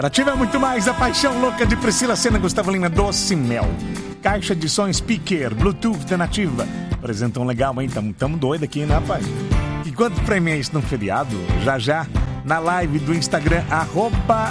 Nativa é muito mais, a paixão louca de Priscila Senna, Gustavo Lima, Doce Mel. Caixa de som speaker, Bluetooth da Nativa. Apresentam legal, hein? Tamo doido aqui, né, rapaz? E quanto prêmio é isso no feriado? Já, na live do Instagram,